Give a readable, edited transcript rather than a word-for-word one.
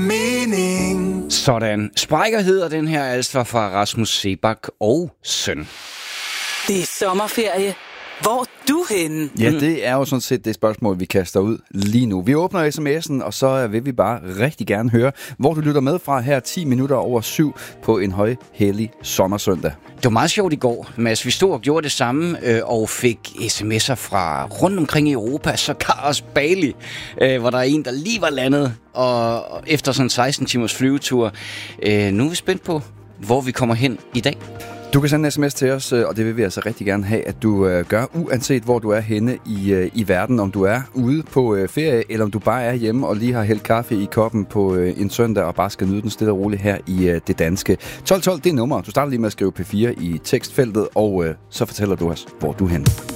mening. Sådan. Sprækker hedder den her altså fra Rasmus Seebach og søn. Det er sommerferie. Hvor er du henne? Ja, det er jo sådan set det spørgsmål, vi kaster ud lige nu. Vi åbner sms'en, og så vil vi bare rigtig gerne høre, hvor du lytter med fra her 10 minutter over 7 på en højhellig sommersøndag. Det var meget sjovt i går, Mads. Vi stod og gjorde det samme og fik sms'er fra rundt omkring i Europa, sågar også Bali, hvor der er en, der lige var landet, og efter sådan en 16 timers flyvetur. Nu er vi spændt på, hvor vi kommer hen i dag. Du kan sende en sms til os, og det vil vi altså rigtig gerne have, at du gør, uanset hvor du er henne i verden. Om du er ude på ferie, eller om du bare er hjemme og lige har hældt kaffe i koppen på en søndag og bare skal nyde den stille og roligt her i det danske. 1212, det er nummer. Du starter lige med at skrive P4 i tekstfeltet, og så fortæller du os, hvor du er henne.